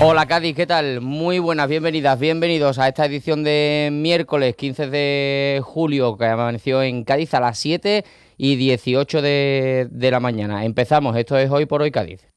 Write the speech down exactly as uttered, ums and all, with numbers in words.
Hola Cádiz, ¿qué tal? Muy buenas, bienvenidas, bienvenidos a esta edición de miércoles quince de julio que amaneció en Cádiz a las siete y dieciocho de, de la mañana. Empezamos, esto es Hoy por Hoy Cádiz.